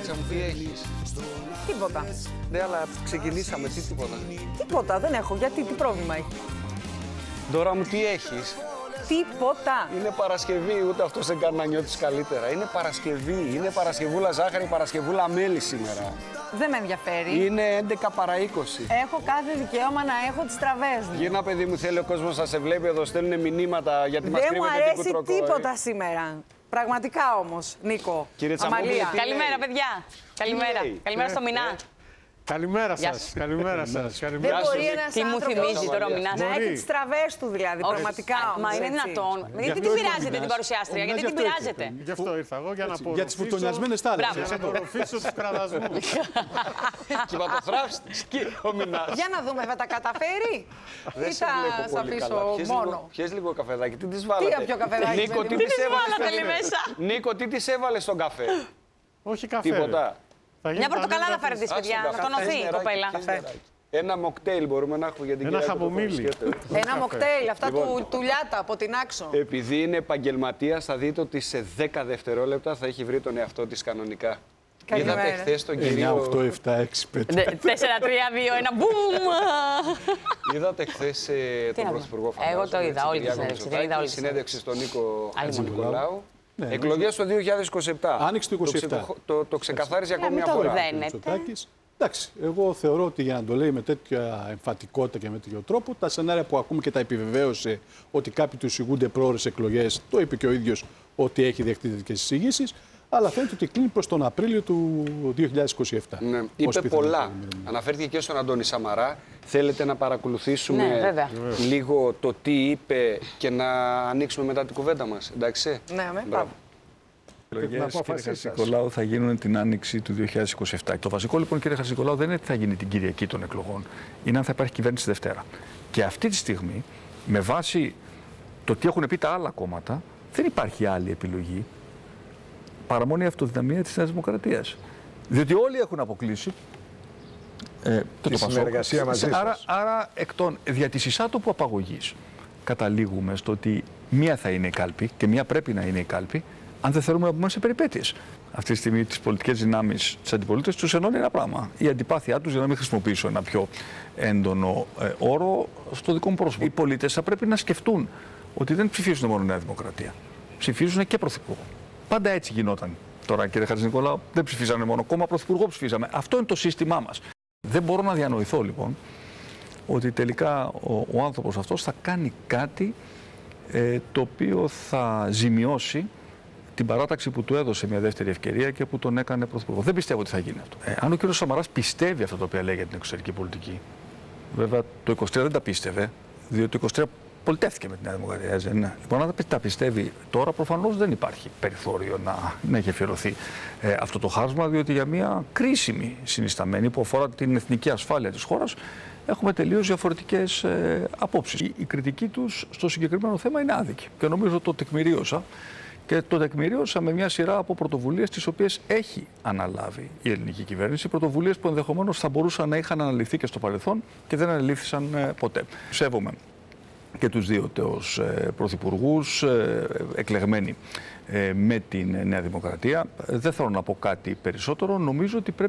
Κορίτσα μου, τι έχεις? Τίποτα. Ναι, αλλά ξεκινήσαμε, τι τίποτα. Τίποτα, δεν έχω. Γιατί, τι πρόβλημα έχει? Ντόρα μου, τι έχεις? Τίποτα. Είναι Παρασκευή, ούτε αυτό σε κάνει να νιώθεις καλύτερα. Είναι Παρασκευή, είναι Παρασκευούλα ζάχαρη, Παρασκευούλα μέλι σήμερα. Δεν με ενδιαφέρει. Είναι 11 παρά 20. Έχω κάθε δικαίωμα να έχω τις τραβές μου. Γύρνα, παιδί μου, θέλει ο κόσμος να σε βλέπει εδώ, στέλνουν μηνύματα γιατί μας Δεν μου κρύβεται την αρέσει κουτροκόη. τίποτα σήμερα. Πραγματικά όμως, Νίκο. Κύριε Τσαμπούνη, Αμαλία. τι Καλημέρα, λέει? παιδιά. Καλημέρα. λέει? Καλημέρα στο Μινά. Καλημέρα Γεια σας. σου. Καλημέρα σας. Δεν Καλημέρα. μπορεί ένας Τι μου άνθρωπος θυμίζει τώρα ο Μινάς. να έχει Μπορεί. τις τραβές του δηλαδή, Όχι. πραγματικά όμως. Μα είναι έτσι. δυνατόν. Γιατί αυτό την ήρθε ο πειράζετε Μινάς. την παρουσιάστρια, Ο γιατί Μινάς την γι' αυτό πειράζετε. ήρθε. Γι' αυτό ήρθα εγώ για να απορροφήσω. Για τις φρουτονιασμένες τάλες. Μπράβο. Για να απορροφήσω τους κραδασμούς. Κυματοθράφστης ο Μινάς. Για να δούμε, θα τα καταφέρει Δεν ή σε θα βλέπω σε πολύ αφήσω καλά. μόνο. Πιες λίγο καφεδάκι, τι τις βάλατε? ποιο καφεδάκι, Νίκο, παιδί τι μου? τις Τι τις έβαλες? βάλατε, λέει, μέσα? Νίκο, τι τις έβαλες στον καφέ? Όχι καφέ. Τίποτα. Θα γίνει Μια πορτοκαλάδα πανίδα φέρετε, της- παιδιά, να Άσο, τονωθεί η νεράκι, κοπέλα. πιες νεράκι. Ένα μοκτέιλ μπορούμε να έχουμε για την Ένα κυρία χαμομήλι. Κοτοκόνη. Ένα μοκτέιλ, αυτά Λοιπόν. του Λιάτα από την Άξο. Επειδή είναι επαγγελματία, θα δείτε ότι σε 10 δευτερόλεπτα θα έχει βρει τον εαυτό της κανονικά. Καλημέρα. Είδατε χθες τον 9, κύριο. 8, 7, 6, 5. 4-3-2-1, μπουμ! Είδατε χθες τον να δω. Πρωθυπουργό Εγώ το φαντάζομαι, είδα, έτσι, όλη τη Κυριάκο συνέντευξη, την Μητσοτάκη, είδα όλη τη συνέντευξη στον Νίκο Άλλη Χατζηνικολάου. Ναι, Εκλογές το 2027. Άνοιξη του 27. Το ξεκαθάρισε ακόμη μην μια το φορά. δένετε. Μητσοτάκης. Εντάξει, εγώ θεωρώ ότι για να το λέει με τέτοια εμφατικότητα και με τέτοιο τρόπο, τα σενάρια που ακούμε και τα επιβεβαίωσε ότι κάποιοι του εισηγούνται πρόορες εκλογές, το είπε και ο ίδιος ότι έχει δεχτεί τέτοιες εισηγήσεις, αλλά φαίνεται ότι κλείνει προς τον Απρίλιο του 2027. Ναι. Ως Είπε πιθανή πολλά. ημερομηνία. Αναφέρθηκε και στον Αντώνη Σαμαρά. Θέλετε να παρακολουθήσουμε Ναι, βέβαια. λίγο το τι είπε και να ανοίξουμε μετά την κουβέντα μας. Εντάξει. Ναι, Μπράβο. πάμε. την Εκλογές, κύριε απόφασή σας. Χατζηνικολάου, θα γίνουν την άνοιξη του 2027. Το βασικό λοιπόν, κύριε Χατζηνικολάου, δεν είναι τι θα γίνει την Κυριακή των εκλογών. Είναι αν θα υπάρχει κυβέρνηση Δευτέρα. Και αυτή τη στιγμή, με βάση το τι έχουν πει τα άλλα κόμματα, δεν υπάρχει άλλη επιλογή παρά μόνο η αυτοδυναμία της Νέας Δημοκρατίας. Διότι όλοι έχουν αποκλείσει Τη συνεργασία μαζί σας. Άρα εκ των δια της εισάτοπου απαγωγής καταλήγουμε στο ότι μία θα είναι η κάλπη και μία πρέπει να είναι η κάλπη, αν δεν θέλουμε να μπούμε σε περιπέτειες. Αυτή τη στιγμή τις πολιτικές δυνάμεις της αντιπολίτευσης τους ενώνει ένα πράγμα. Η αντιπάθειά τους, για να μην χρησιμοποιήσω ένα πιο έντονο όρο, στο δικό μου πρόσωπο. Οι πολίτες θα πρέπει να σκεφτούν ότι δεν ψηφίζουν μόνο Νέα Δημοκρατία. Ψηφίζουν και Πρωθυπουργό. Πάντα έτσι γινόταν. Τώρα, κύριε Χατζηνικολάου, δεν ψηφίζανε μόνο κόμμα, Πρωθυπουργό ψηφίζαμε. Αυτό είναι το σύστημά μας. Δεν μπορώ να διανοηθώ λοιπόν ότι τελικά ο άνθρωπος αυτός θα κάνει κάτι το οποίο θα ζημιώσει την παράταξη που του έδωσε μια δεύτερη ευκαιρία και που τον έκανε πρωθυπουργό. Δεν πιστεύω ότι θα γίνει αυτό. Αν ο κ. Σαμαράς πιστεύει αυτό το οποίο λέει για την εξωτερική πολιτική, βέβαια το 23 δεν τα πίστευε, διότι το 23 πολιτεύτηκε με την Νέα Δημοκρατία. Ναι. Λοιπόν, αν τα πιστεύει τώρα, προφανώς δεν υπάρχει περιθώριο να έχει αφιερωθεί αυτό το χάσμα, διότι για μια κρίσιμη συνισταμένη που αφορά την εθνική ασφάλεια της χώρας, έχουμε τελείως διαφορετικές απόψεις. Η κριτική τους στο συγκεκριμένο θέμα είναι άδικη και νομίζω το τεκμηρίωσα. Και το τεκμηρίωσα με μια σειρά από πρωτοβουλίες τις οποίες έχει αναλάβει η ελληνική κυβέρνηση. Πρωτοβουλίες που ενδεχομένως θα μπορούσαν να είχαν αναλυθεί και στο παρελθόν και δεν αναλύθησαν ποτέ. Σέβομαι και τους δύο τεos πρωθυπουργούς εκλεγμένοι με την Νέα Δημοκρατία. Δεν θέλω να πω κάτι περισσότερο. Νομίζω ότι πρέπει